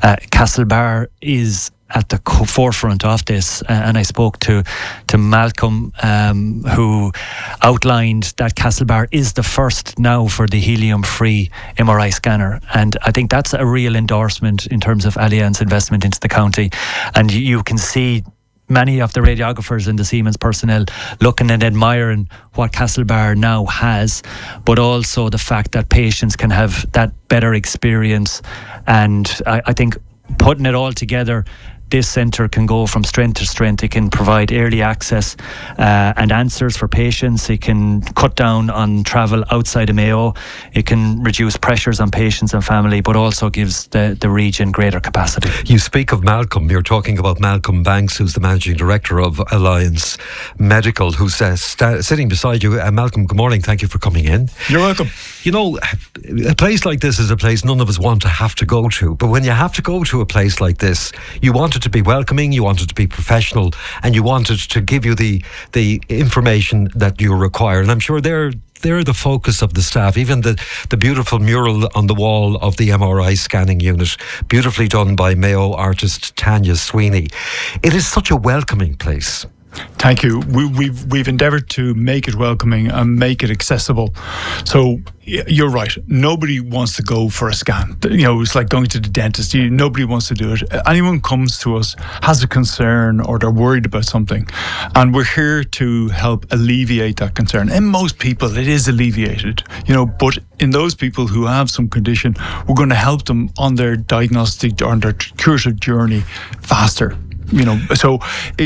Castlebar is at the forefront of this, and I spoke to Malcolm, who outlined that Castlebar is the first now for the helium-free MRI scanner, and I think that's a real endorsement in terms of Allianz investment into the county. And you can see many of the radiographers and the Siemens personnel looking and admiring what Castlebar now has, but also the fact that patients can have that better experience. And I think putting it all together, this centre can go from strength to strength. It can provide early access and answers for patients. It can cut down on travel outside of Mayo. It can reduce pressures on patients and family, but also gives the region greater capacity. You speak of Malcolm. You're talking about Malcolm Banks, who's the Managing Director of Allianz Medical, who's sitting beside you. Malcolm, good morning. Thank you for coming in. You're welcome. You know, a place like this is a place none of us want to have to go to. But when you have to go to a place like this, you want it to be welcoming, you want it to be professional, and you want it to give you the information that you require. And I'm sure they're the focus of the staff. Even the beautiful mural on the wall of the MRI scanning unit, beautifully done by Mayo artist Tanya Sweeney. It is such a welcoming place. Thank you. We've endeavoured to make it welcoming and make it accessible. So you're right. Nobody wants to go for a scan. You know, it's like going to the dentist. Nobody wants to do it. Anyone comes to us, has a concern, or they're worried about something, and we're here to help alleviate that concern. In most people, it is alleviated, you know, but in those people who have some condition, we're going to help them on their diagnostic or on their curative journey faster. You know, so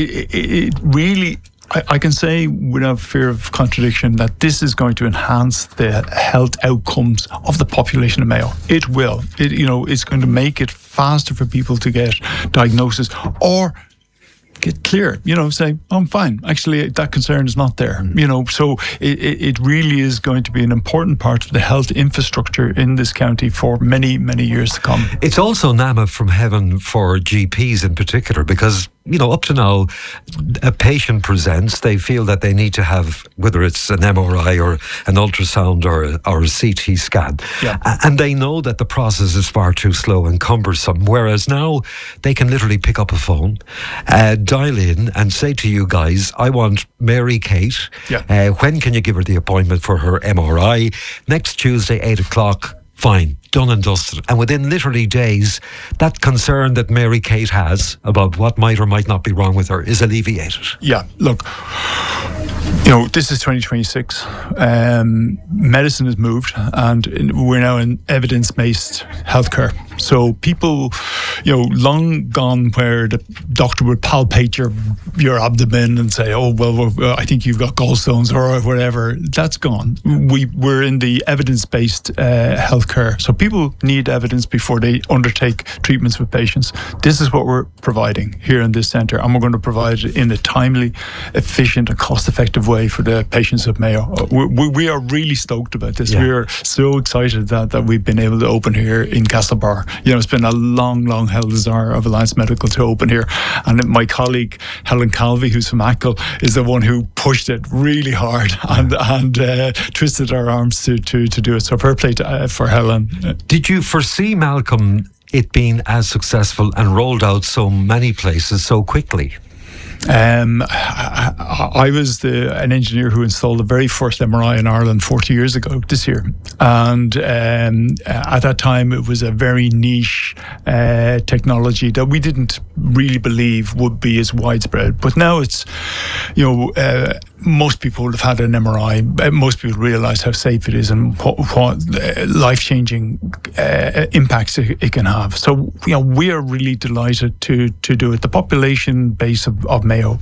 it really, I can say without fear of contradiction that this is going to enhance the health outcomes of the population of Mayo. It will. It's going to make it faster for people to get diagnosis or get clear, say, I'm fine. Actually, that concern is not there. So it really is going to be an important part of the health infrastructure in this county for many, many years to come. It's also Nama from heaven for GPs in particular, because up to now, a patient presents, they feel that they need to have, whether it's an MRI or an ultrasound or a CT scan. Yeah. And they know that the process is far too slow and cumbersome. Whereas now, they can literally pick up a phone, dial in and say to you guys, I want Mary Kate. Yeah. When can you give her the appointment for her MRI? Next Tuesday, 8 o'clock. Fine, done and dusted. And within literally days, that concern that Mary Kate has about what might or might not be wrong with her is alleviated. Yeah, look, this is 2026. Medicine has moved, and we're now in evidence-based healthcare. So people, long gone where the doctor would palpate your abdomen and say, oh, well, I think you've got gallstones or whatever. That's gone. We're in the evidence-based healthcare. So people need evidence before they undertake treatments with patients. This is what we're providing here in this centre, and we're going to provide it in a timely, efficient and cost-effective way for the patients of Mayo. We are really stoked about this. Yeah. We are so excited that we've been able to open here in Castlebar. It's been a long, long held desire of Allianz Medical to open here. And my colleague, Helen Calvi, who's from ACL, is the one who pushed it really hard and twisted our arms to do it. So fair play for Helen. Did you foresee, Malcolm, it being as successful and rolled out so many places so quickly? I was an engineer who installed the very first MRI in Ireland 40 years ago this year, and at that time it was a very niche technology that we didn't really believe would be as widespread. But now it's, most people have had an MRI. Most people realise how safe it is and what life-changing impacts it can have. So we are really delighted to do it. The population base of Mayo,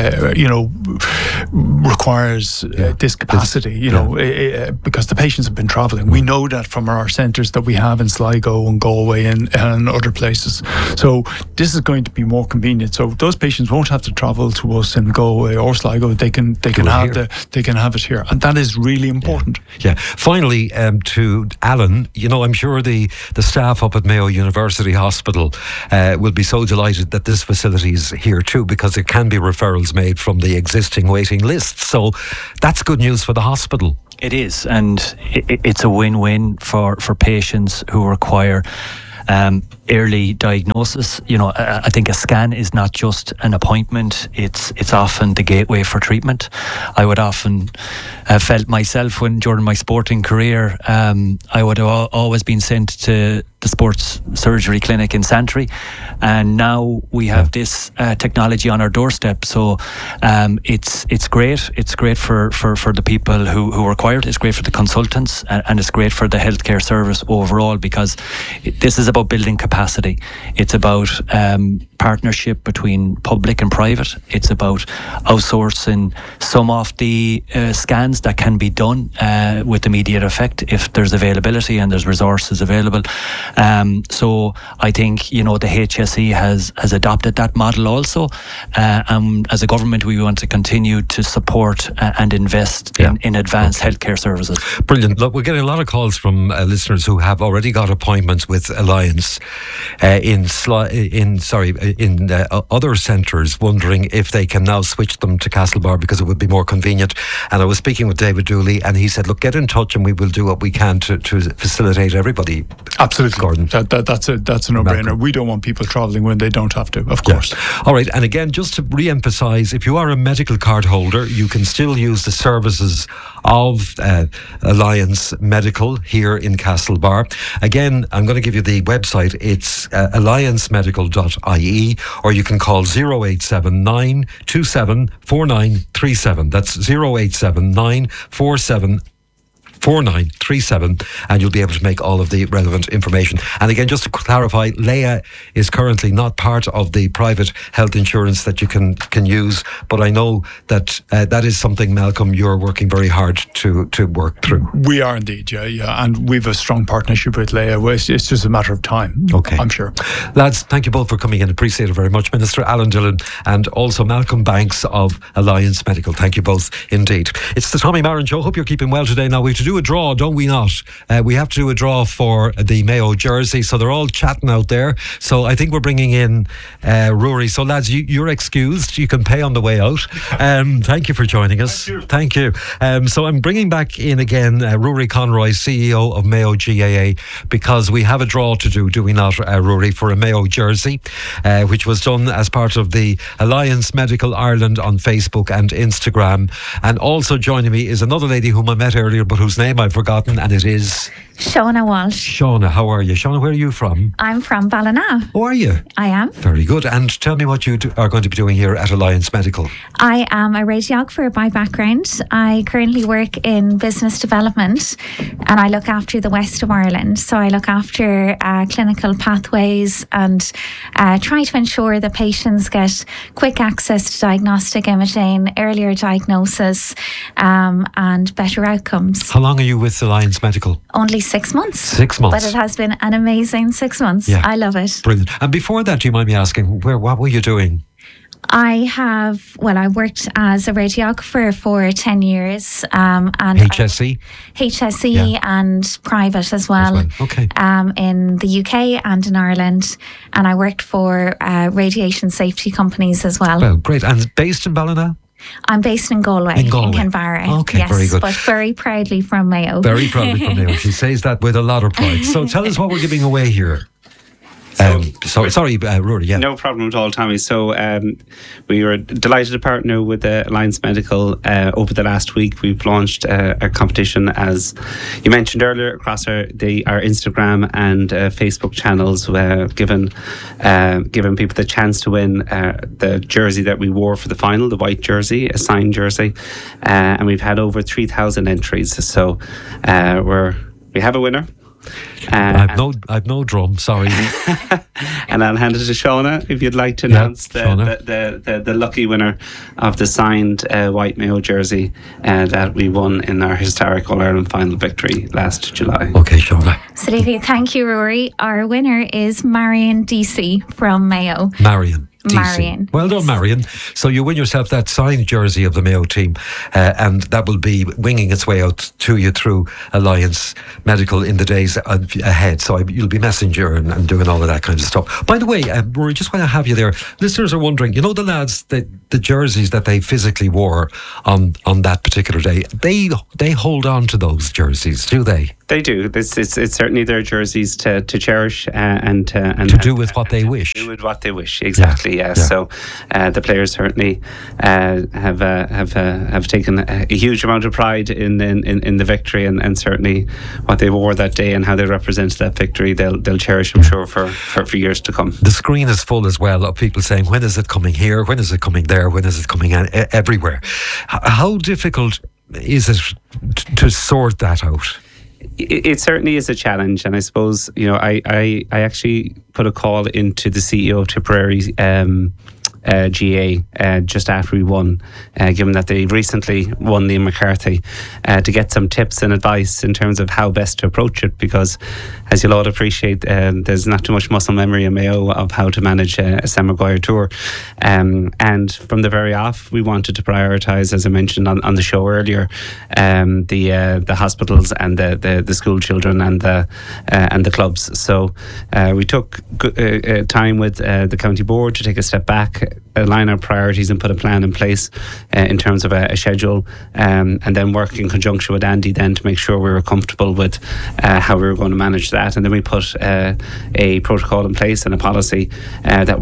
requires this capacity, because the patients have been travelling. We know that from our centres that we have in Sligo and Galway and other places. So this is going to be more convenient. So those patients won't have to travel to us in Galway or Sligo. They can have it here, and that is really important. Yeah. Finally, to Alan, I'm sure the staff up at Mayo University Hospital will be so delighted that this facility is here too, because it can be referrals made from the existing waiting lists. So that's good news for the hospital. It is, and it's a win-win for patients who require early diagnosis. I think a scan is not just an appointment, it's often the gateway for treatment. I would often have felt myself when during my sporting career, I would have always been sent to the sports surgery clinic in Santry, and now we have this technology on our doorstep. So it's great. It's great for the people who require it. It's great for the consultants, and it's great for the healthcare service overall, because this is about building capacity. It's about partnership between public and private. It's about outsourcing some of the scans that can be done with immediate effect if there's availability and there's resources available. So I think the HSE has adopted that model also. As a government, we want to continue to support and invest in advanced healthcare services. Brilliant. Look, we're getting a lot of calls from listeners who have already got appointments with Alliance in other centres, wondering if they can now switch them to Castlebar because it would be more convenient. And I was speaking with David Dooley, and he said, look, get in touch and we will do what we can to facilitate everybody. Absolutely. Gordon. That's a no-brainer. We don't want people travelling when they don't have to, of course. Yeah. All right. And again, just to re-emphasise, if you are a medical card holder, you can still use the services of Alliance Medical here in Castlebar. Again, I'm going to give you the website. It's alliancemedical.ie, or you can call 0879 27 4937. That's 0879 47 4937, and you'll be able to make all of the relevant information. And again, just to clarify, Leia is currently not part of the private health insurance that you can use, but I know that that is something, Malcolm, you're working very hard to work through. We are indeed, yeah, and we've a strong partnership with Leia. It's just a matter of time. Okay, I'm sure. Lads, thank you both for coming in. Appreciate it very much. Minister Alan Dillon and also Malcolm Banks of Alliance Medical. Thank you both indeed. It's the Tommy Marin Show. Hope you're keeping well today. Now we have to do a draw, don't we not? We have to do a draw for the Mayo jersey, so they're all chatting out there. So I think we're bringing in Rory. So lads, you're excused. You can pay on the way out. Thank you for joining us. Thank you. So I'm bringing back in again Rory Conroy, CEO of Mayo GAA, because we have a draw to do we not, Rory, for a Mayo jersey, which was done as part of the Alliance Medical Ireland on Facebook and Instagram. And also joining me is another lady whom I met earlier, but whose name I've forgotten, and it is Shauna Walsh. Shauna, how are you? Shauna, where are you from? I'm from Ballina. Oh, are you? I am. Very good. And tell me what you are going to be doing here at Alliance Medical. I am a radiographer by background. I currently work in business development, and I look after the west of Ireland. So I look after clinical pathways and try to ensure that patients get quick access to diagnostic imaging, earlier diagnosis, and better outcomes. How long are you with Alliance Medical? Only 6 months. 6 months. But it has been an amazing 6 months. Yeah. I love it. Brilliant. And before that, do you mind me asking, what were you doing? I worked as a radiographer for 10 years. And HSE? HSE and private as well. Okay. In the UK and in Ireland. And I worked for radiation safety companies as well. Well, great. And based in Ballina? I'm based in Galway, in Kinbarra. Okay, yes, very good. But very proudly from Mayo. Very proudly from Mayo. She says that with a lot of pride. So tell us what we're giving away here. Sorry, Rory. Yeah, no problem at all, Tommy. So we were delighted to partner with Alliance Medical. Over the last week, we've launched a competition, as you mentioned earlier, across our Instagram and Facebook channels, giving people the chance to win the jersey that we wore for the final, the white jersey, a signed jersey, and we've had over 3,000 entries. So we have a winner. I've no drum, sorry. And I'll hand it to Shauna if you'd like to announce the lucky winner of the signed white Mayo jersey that we won in our historic All-Ireland final victory last July. Okay, Shauna. Absolutely. Thank you, Rory. Our winner is Marion DC from Mayo. Marion. Marion. Well done, Marion. So you win yourself that signed jersey of the Mayo team, and that will be winging its way out to you through Alliance Medical in the days ahead. So you'll be messenger and doing all of that kind of stuff. By the way, Rory, just while I have you there, listeners are wondering, you know, the lads, the jerseys that they physically wore on that particular day, they hold on to those jerseys, do they? They do. It's certainly their jerseys to cherish and to do with what they wish. Do with what they wish, exactly. Yeah. So the players certainly have taken a huge amount of pride in the victory, and certainly what they wore that day and how they represented that victory. They'll cherish, I'm sure, for years to come. The screen is full as well of people saying, when is it coming here? When is it coming there? When is it coming everywhere? How difficult is it to sort that out? It certainly is a challenge, and I suppose, I actually put a call into the CEO of Tipperary GA just after we won, given that they recently won Liam McCarthy, to get some tips and advice in terms of how best to approach it, because as you'll all appreciate, there's not too much muscle memory in Mayo of how to manage a Sam Maguire tour, and from the very off we wanted to prioritise, as I mentioned on the show earlier, the hospitals and the school children and the clubs. So we took time with the county board to take a step back, align our priorities and put a plan in place in terms of a schedule, and then work in conjunction with Andy then to make sure we were comfortable with how we were going to manage that. And then we put a protocol in place and a policy that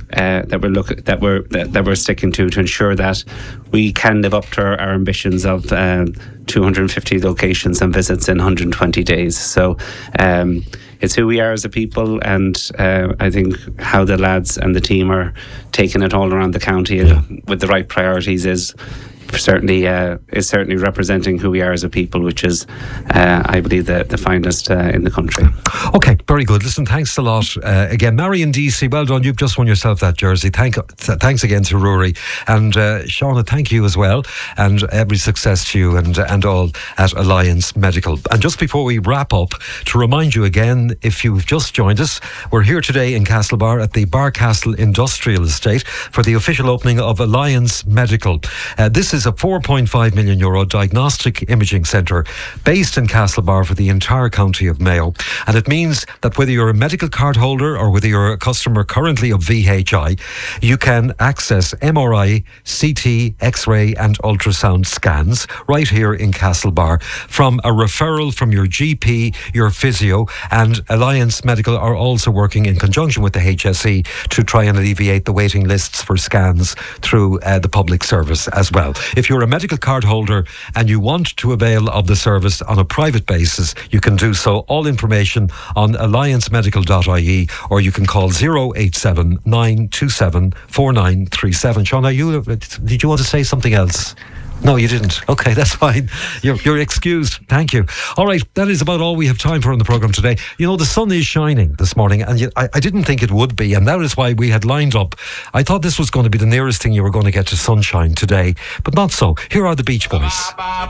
we're sticking to ensure that we can live up to our ambitions of 250 locations and visits in 120 days. So it's who we are as a people, and I think how the lads and the team are taking it all around the county with the right priorities is certainly representing who we are as a people, which is, I believe, the finest in the country. Okay, very good. Listen, thanks a lot. Again, Marion Deasy, well done. You've just won yourself that jersey. Thanks again to Rory. And Shauna, thank you as well. And every success to you and all at Alliance Medical. And just before we wrap up, to remind you again, if you've just joined us, we're here today in Castlebar at the Barcastle Industrial Estate for the official opening of Alliance Medical. This is a €4.5 million diagnostic imaging centre based in Castlebar for the entire county of Mayo. And it means that whether you're a medical card holder or whether you're a customer currently of VHI, you can access MRI, CT, X-ray and ultrasound scans right here in Castlebar from a referral from your GP, your physio, and Alliance Medical are also working in conjunction with the HSE to try and alleviate the waiting lists for scans through the public service as well. If you're a medical card holder and you want to avail of the service on a private basis, you can do so. All information on alliancemedical.ie, or you can call 087 927 4937. Shauna, did you want to say something else? No, you didn't. Okay, that's fine. You're excused. Thank you. All right, that is about all we have time for on the programme today. You know, the sun is shining this morning, and I didn't think it would be, and that is why we had lined up. I thought this was going to be the nearest thing you were going to get to sunshine today, but not so. Here are the Beach Boys.